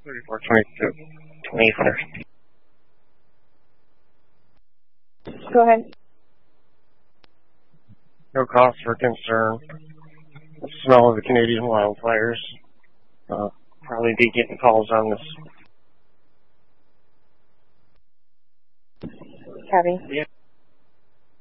34, 22, 24. Go ahead. No cause for concern. The smell of the Canadian wildfires. Probably be getting calls on this. Copy. Yeah.